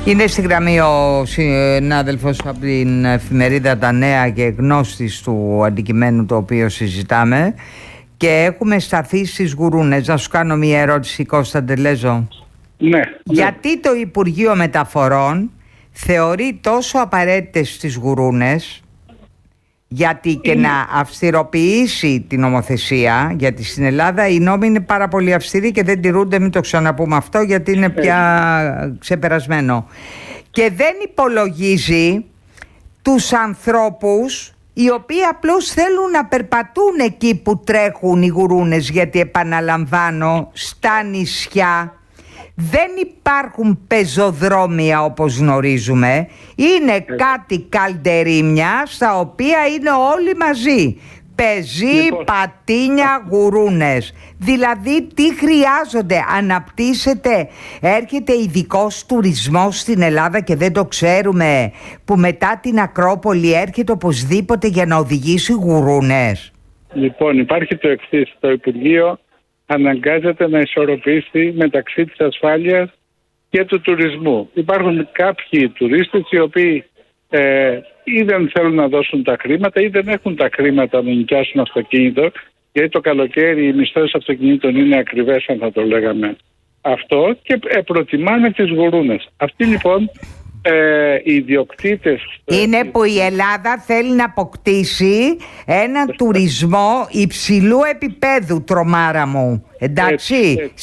Είναι στη γραμμή ο συνάδελφος από την εφημερίδα Τα Νέα και γνώστης του αντικειμένου το οποίο συζητάμε, και έχουμε σταθεί στις γουρούνες. Να σου κάνω μια ερώτηση, Κώστα Ντελέζο. Ναι. Γιατί το Υπουργείο Μεταφορών θεωρεί τόσο απαραίτητες τις γουρούνες, γιατί και να αυστηροποιήσει την νομοθεσία, γιατί στην Ελλάδα οι νόμοι είναι πάρα πολύ αυστηροί και δεν τηρούνται, μην το ξαναπούμε αυτό γιατί είναι πια ξεπερασμένο, και δεν υπολογίζει τους ανθρώπους οι οποίοι απλώς θέλουν να περπατούν εκεί που τρέχουν οι γουρούνες, γιατί επαναλαμβάνω, στα νησιά δεν υπάρχουν πεζοδρόμια όπως γνωρίζουμε. Είναι κάτι καλντερίμια στα οποία είναι όλοι μαζί. Πεζοί, πατίνια, γουρούνες. Δηλαδή τι χρειάζονται? Αναπτύσσεται, έρχεται ειδικός τουρισμός στην Ελλάδα και δεν το ξέρουμε, που μετά την Ακρόπολη έρχεται οπωσδήποτε για να οδηγήσει γουρούνες. Λοιπόν, υπάρχει το εξής. Το Υπουργείο αναγκάζεται να ισορροπήσει μεταξύ της ασφάλειας και του τουρισμού. Υπάρχουν κάποιοι τουρίστες οι οποίοι ή δεν θέλουν να δώσουν τα χρήματα ή δεν έχουν τα χρήματα να νοικιάσουν αυτοκίνητο, γιατί το καλοκαίρι οι μισθώσεις αυτοκινήτων είναι ακριβές, αν θα το λέγαμε αυτό, και προτιμάνε τις γουρούνες. Αυτοί λοιπόν οι ιδιοκτήτες... Είναι που η Ελλάδα θέλει να αποκτήσει έναν τουρισμό υψηλού επίπεδου, τρομάρα μου. Εντάξει.